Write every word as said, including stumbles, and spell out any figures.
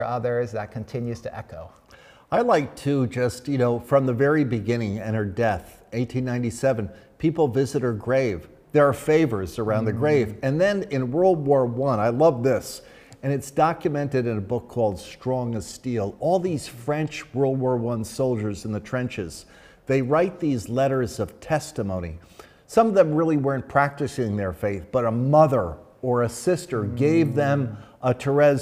others that continues to echo. I like to just, you know, from the very beginning and her death, eighteen ninety-seven, people visit her grave. There are favors around mm. the grave. And then in World War One, I love this, and it's documented in a book called Strong as Steel. All these French World War One soldiers in the trenches, they write these letters of testimony. Some of them really weren't practicing their faith, but a mother or a sister mm. gave them a Therese